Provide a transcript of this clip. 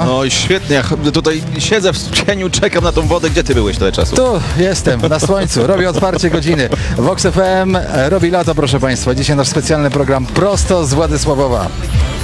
No i świetnie, ja tutaj siedzę w cieniu, czekam na tą wodę. Gdzie ty byłeś tyle czasu? Tu jestem, na słońcu, robię otwarcie godziny. Vox FM robi lato, proszę Państwa. Dzisiaj nasz specjalny program prosto z Władysławowa.